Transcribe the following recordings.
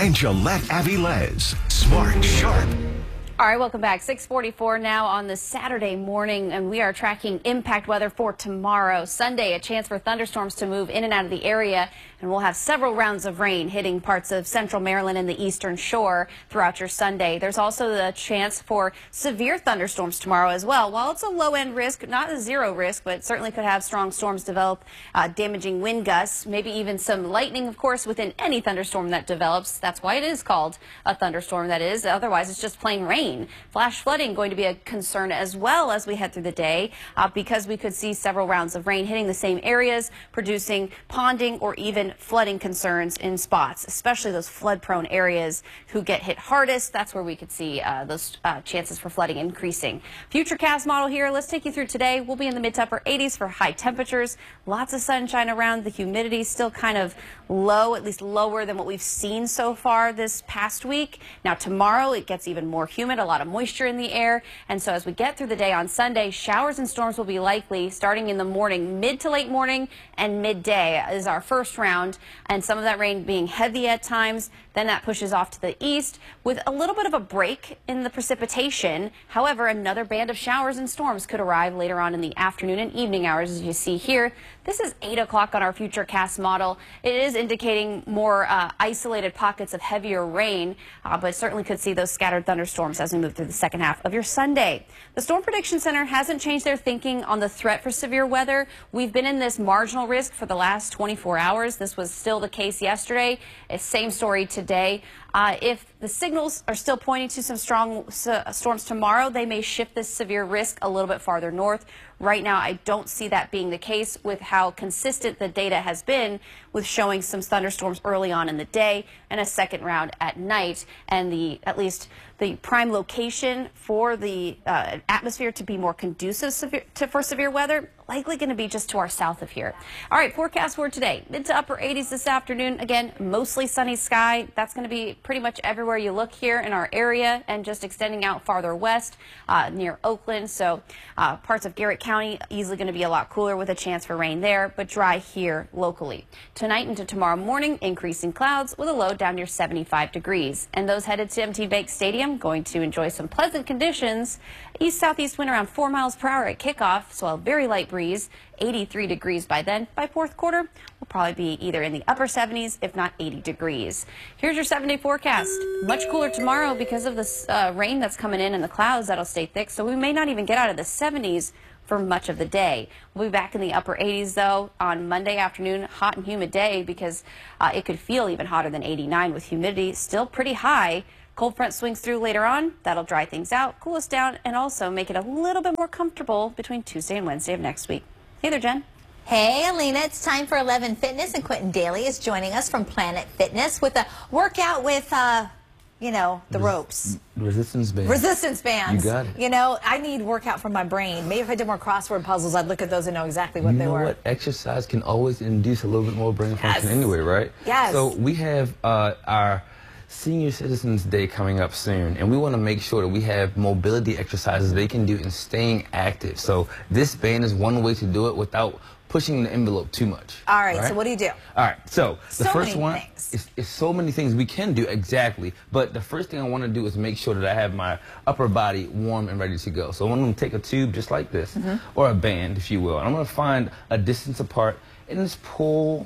and Gillette Avilés. Smart, sharp. All right, welcome back. 6:44 now on this Saturday morning, and we are tracking impact weather for tomorrow. Sunday, a chance for thunderstorms to move in and out of the area, and we'll have several rounds of rain hitting parts of central Maryland and the eastern shore throughout your Sunday. There's also the chance for severe thunderstorms tomorrow as well. While it's a low-end risk, not a zero risk, but it certainly could have strong storms develop, damaging wind gusts, maybe even some lightning, of course, within any thunderstorm that develops. That's why it is called a thunderstorm, that is. Otherwise, it's just plain rain. Flash flooding going to be a concern as well as we head through the day because we could see several rounds of rain hitting the same areas, producing ponding or even flooding concerns in spots, especially those flood-prone areas who get hit hardest. That's where we could see those chances for flooding increasing. Futurecast model here. Let's take you through today. We'll be in the mid to upper 80s for high temperatures. Lots of sunshine around. The humidity still kind of low, at least lower than what we've seen so far this past week. Now tomorrow it gets even more humid, a lot of moisture in the air, and so as we get through the day on Sunday, showers and storms will be likely starting in the morning. Mid to late morning and midday is our first round, and some of that rain being heavy at times. Then that pushes off to the east with a little bit of a break in the precipitation. However, another band of showers and storms could arrive later on in the afternoon and evening hours, as you see here. This is 8 o'clock on our Futurecast model. It is indicating more isolated pockets of heavier rain, but certainly could see those scattered thunderstorms as we move through the second half of your Sunday. The Storm Prediction Center hasn't changed their thinking on the threat for severe weather. We've been in this marginal risk for the last 24 hours. This was still the case yesterday. Same story today. If the signals are still pointing to some strong storms tomorrow, they may shift this severe risk a little bit farther north. Right now, I don't see that being the case with how consistent the data has been with showing some thunderstorms early on in the day and a second round at night. And at least the prime location for the atmosphere to be more conducive for severe weather, likely going to be just to our south of here. All right, forecast for today. Mid to upper 80s this afternoon. Again, mostly sunny sky. That's going to be pretty much everywhere you look here in our area and just extending out farther west near Oakland. So parts of Garrett County easily going to be a lot cooler with a chance for rain there, but dry here locally. Tonight into tomorrow morning, increasing clouds with a low down near 75 degrees. And those headed to M.T. Bank Stadium going to enjoy some pleasant conditions. East-southeast wind around 4 miles per hour at kickoff, so a very light breeze. 83 degrees by then. By fourth quarter, we'll probably be either in the upper 70s, if not 80 degrees. Here's your 7-day forecast. Much cooler tomorrow because of this rain that's coming in and the clouds that'll stay thick, so we may not even get out of the 70s for much of the day. We'll be back in the upper 80s, though, on Monday afternoon. Hot and humid day because it could feel even hotter than 89 with humidity still pretty high. Cold front swings through later on. That'll dry things out, cool us down, and also make it a little bit more comfortable between Tuesday and Wednesday of next week. Hey there, Jen. Hey, Alina. It's time for 11 Fitness, and Quentin Daly is joining us from Planet Fitness with a workout with, you know, the ropes. Resistance bands. Resistance bands. You got it. You know, I need workout for my brain. Maybe if I did more crossword puzzles, I'd look at those and know exactly what they were. You know what? Exercise can always induce a little bit more brain function anyway, right? Yes. So we have our Senior Citizens Day coming up soon, and we want to make sure that we have mobility exercises they can do in staying active. So this band is one way to do it without pushing the envelope too much. All right, so what do you do? All right, so the first many one is so many things we can do, exactly. But the first thing I want to do is make sure that I have my upper body warm and ready to go. So I'm going to take a tube just like this, or a band, if you will. And I'm going to find a distance apart and just pull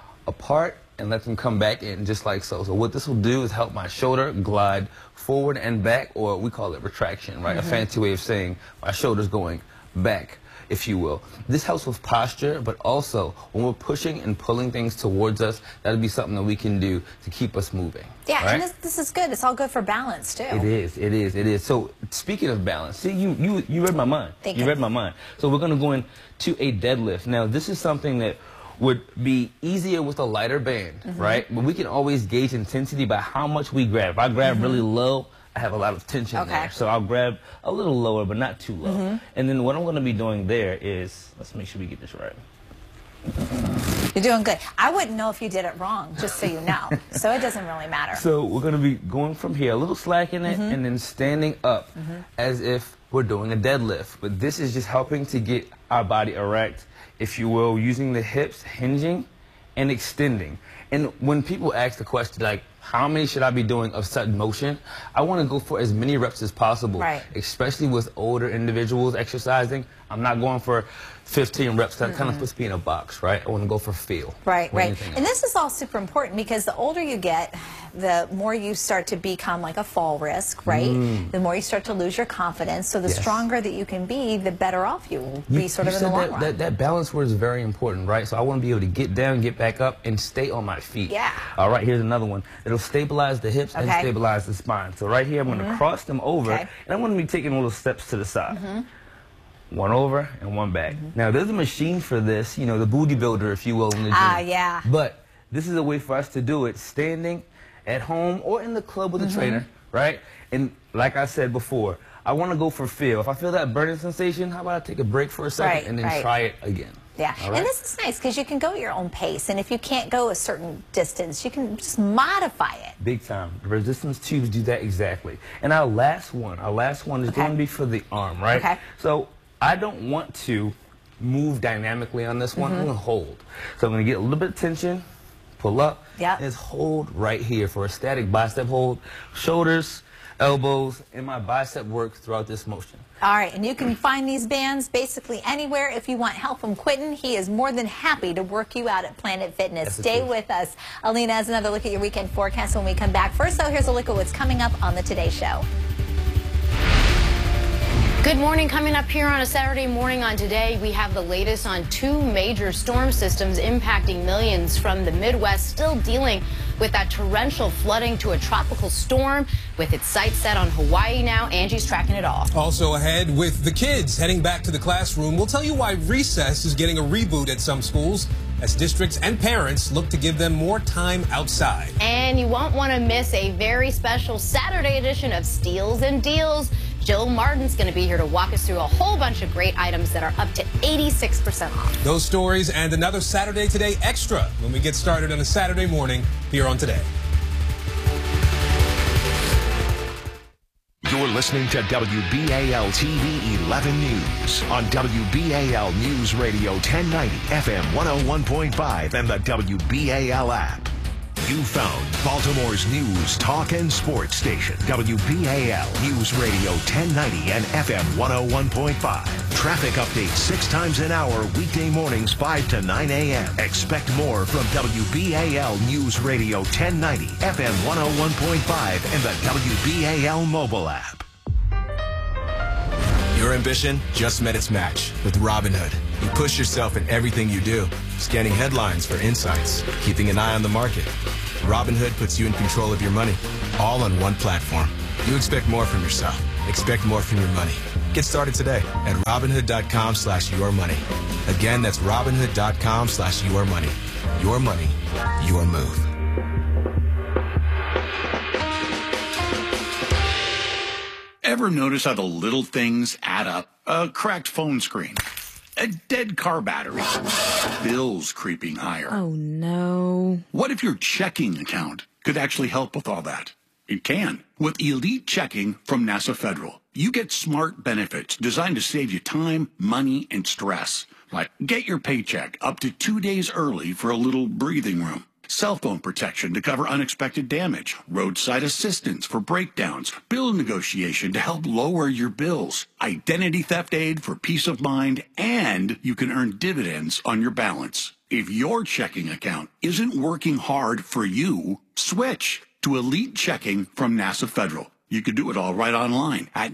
apart and let them come back in just like so. So what this will do is help my shoulder glide forward and back, or we call it retraction, right? A fancy way of saying my shoulder's going back, if you will. This helps with posture, but also when we're pushing and pulling things towards us, that'll be something that we can do to keep us moving. Yeah, right? and this is good. It's all good for balance, too. It is, it is, it is. So speaking of balance, see, you read my mind. Thank you you. read my mind. So we're going to go into a deadlift. Now, this is something that would be easier with a lighter band, right? But we can always gauge intensity by how much we grab. If I grab really low, I have a lot of tension there. So I'll grab a little lower, but not too low. And then what I'm going to be doing there is, let's make sure we get this right. You're doing good. I wouldn't know if you did it wrong, just so you know. So it doesn't really matter. So we're going to be going from here, a little slack in it, and then standing up as if we're doing a deadlift. But this is just helping to get our body erect, if you will, using the hips, hinging and extending. And when people ask the question, like, how many should I be doing of sudden motion? I want to go for as many reps as possible, right. especially with older individuals exercising. I'm not going for 15 reps. That kind of puts me in a box, right? I want to go for feel. Right, right. And this is all super important because the older you get, the more you start to become like a fall risk, right? The more you start to lose your confidence. So the stronger that you can be, the better off you will be sort of in the long run. That balance word is very important, right? So I want to be able to get down, get back up, and stay on my feet. Yeah. All right, here's another one. It'll stabilize the hips and stabilize the spine. So right here, I'm going to cross them over, and I'm going to be taking little steps to the side. One over and one back. Now, there's a machine for this, you know, the booty builder, if you will, in the gym. Yeah. But this is a way for us to do it standing at home or in the club with a trainer, right? And like I said before, I want to go for feel. If I feel that burning sensation, how about I take a break for a second and then try it again? Yeah, and this is nice because you can go at your own pace, and if you can't go a certain distance, you can just modify it. Big time. The resistance tubes do that exactly. And our last one is going to be for the arm, right? So I don't want to move dynamically on this one. I'm going to hold. So I'm going to get a little bit of tension, pull up, and just hold right here for a static bicep hold. Shoulders, elbows, and my bicep work throughout this motion. All right, and you can find these bands basically anywhere. If you want help from Quentin, he is more than happy to work you out at Planet Fitness. Stay with us. Alina has another look at your weekend forecast when we come back. First, though, here's a look at what's coming up on the Today Show. Good morning. Coming up here on a Saturday morning on Today, we have the latest on two major storm systems impacting millions from the Midwest, still dealing with that torrential flooding to a tropical storm with its sights set on Hawaii now. Angie's tracking it all. Also ahead, with the kids heading back to the classroom, we'll tell you why recess is getting a reboot at some schools as districts and parents look to give them more time outside. And you won't want to miss a very special Saturday edition of Steals and Deals. Jill Martin's going to be here to walk us through a whole bunch of great items that are up to 86% off. Those stories and another Saturday Today Extra when we get started on a Saturday morning here on Today. You're listening to WBAL TV 11 News on WBAL News Radio 1090 FM 101.5 and the WBAL app. You found Baltimore's news, talk, and sports station. WBAL News Radio 1090 and FM 101.5. Traffic updates 6 times an hour, weekday mornings 5 to 9 a.m. Expect more from WBAL News Radio 1090, FM 101.5, and the WBAL mobile app. Your ambition just met its match with Robinhood. You push yourself in everything you do, scanning headlines for insights, keeping an eye on the market. Robinhood puts you in control of your money, all on one platform. You expect more from yourself. Expect more from your money. Get started today at Robinhood.com/yourmoney. Again, that's Robinhood.com/yourmoney. Your money, your move. Ever notice how the little things add up? A cracked phone screen, a dead car battery, bills creeping higher. Oh, no. What if your checking account could actually help with all that? It can. With Elite Checking from NASA Federal, you get smart benefits designed to save you time, money, and stress. Like get your paycheck up to 2 days early for a little breathing room. Cell phone protection to cover unexpected damage, roadside assistance for breakdowns, bill negotiation to help lower your bills, identity theft aid for peace of mind, and you can earn dividends on your balance. If your checking account isn't working hard for you, switch to Elite Checking from NASA Federal. You can do it all right online at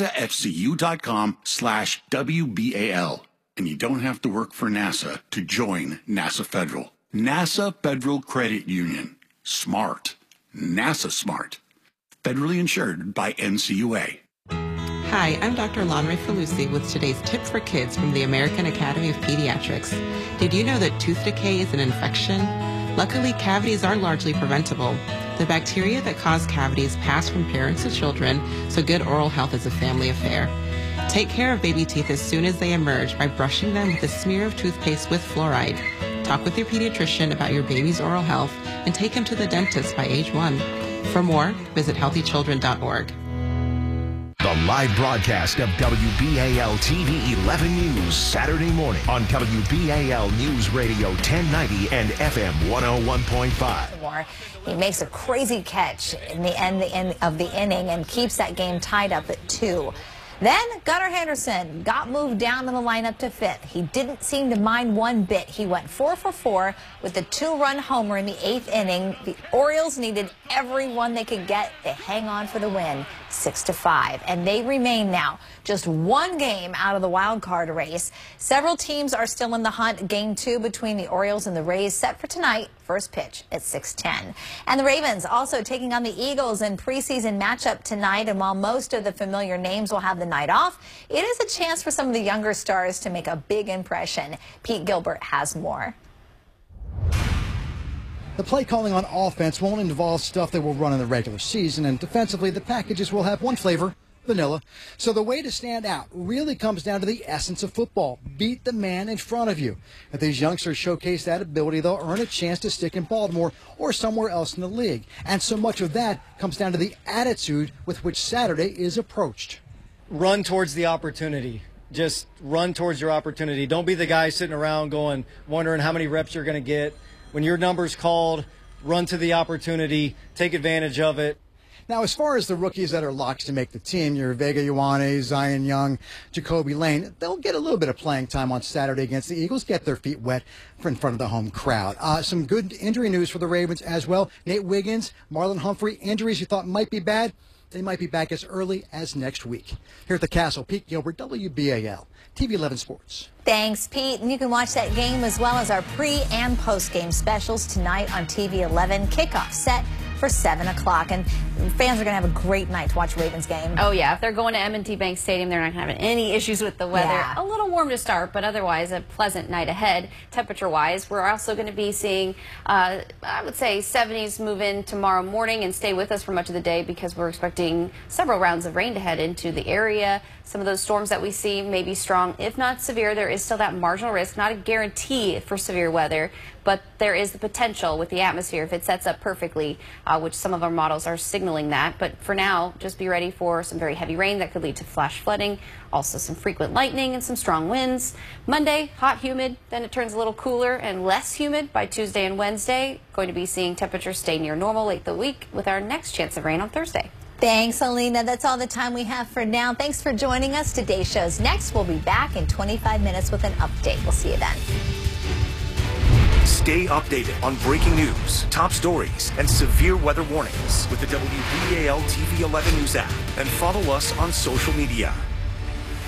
nasafcu.com/WBAL. And you don't have to work for NASA to join NASA Federal. NASA Federal Credit Union. Smart. NASA Smart. Federally insured by NCUA. Hi, I'm Dr. Lonray Falusi with today's tip for kids from the American Academy of Pediatrics. Did you know that tooth decay is an infection? Luckily, cavities are largely preventable. The bacteria that cause cavities pass from parents to children, so good oral health is a family affair. Take care of baby teeth as soon as they emerge by brushing them with a smear of toothpaste with fluoride. Talk with your pediatrician about your baby's oral health and take him to the dentist by age 1. For more, visit healthychildren.org. The live broadcast of WBAL TV 11 News Saturday morning on WBAL News Radio 1090 and FM 101.5. He makes a crazy catch in the end of the inning and keeps that game tied up at 2. Then Gunnar Henderson got moved down in the lineup to 5th. He didn't seem to mind one bit. He went 4 for 4 with a 2-run homer in the 8th inning. The Orioles needed everyone they could get to hang on for the win, 6-5. And they remain now just 1 game out of the wild card race. Several teams are still in the hunt. Game 2 between the Orioles and the Rays set for tonight. First pitch at 6:10. And the Ravens also taking on the Eagles in preseason matchup tonight. And while most of the familiar names will have the night off, it is a chance for some of the younger stars to make a big impression. Pete Gilbert has more. The play calling on offense won't involve stuff they will run in the regular season, and defensively the packages will have one flavor: vanilla. So the way to stand out really comes down to the essence of football. Beat the man in front of you. If these youngsters showcase that ability, they'll earn a chance to stick in Baltimore or somewhere else in the league. And so much of that comes down to the attitude with which Saturday is approached. Run towards the opportunity. Just run towards your opportunity. Don't be the guy sitting around wondering how many reps you're going to get. When your number's called, run to the opportunity, take advantage of it. Now, as far as the rookies that are locks to make the team, your Vega Ioane, Zion Young, Jacoby Lane, they'll get a little bit of playing time on Saturday against the Eagles, get their feet wet in front of the home crowd. Some good injury news for the Ravens as well. Nate Wiggins, Marlon Humphrey, injuries you thought might be bad, they might be back as early as next week. Here at the Castle, Pete Gilbert, WBAL, TV 11 Sports. Thanks, Pete. And you can watch that game as well as our pre- and post-game specials tonight on TV 11. Kickoff set for 7 o'clock. And fans are going to have a great night to watch Ravens game. Oh, yeah. If they're going to M&T Bank Stadium, they're not going to have any issues with the weather. Yeah. A little warm to start, but otherwise a pleasant night ahead. Temperature-wise, we're also going to be seeing, I would say, 70s move in tomorrow morning and stay with us for much of the day because we're expecting several rounds of rain to head into the area. Some of those storms that we see may be strong, if not severe. There is still that marginal risk, not a guarantee for severe weather, but there is the potential with the atmosphere if it sets up perfectly, which some of our models are signaling that. But for now, just be ready for some very heavy rain that could lead to flash flooding, also some frequent lightning and some strong winds. Monday, hot, humid, then it turns a little cooler and less humid by Tuesday and Wednesday. Going to be seeing temperatures stay near normal late the week with our next chance of rain on Thursday. Thanks, Alina. That's all the time we have for now. Thanks for joining us. Today's show's next. We'll be back in 25 minutes with an update. We'll see you then. Stay updated on breaking news, top stories, and severe weather warnings with the WBAL TV 11 News app. And follow us on social media.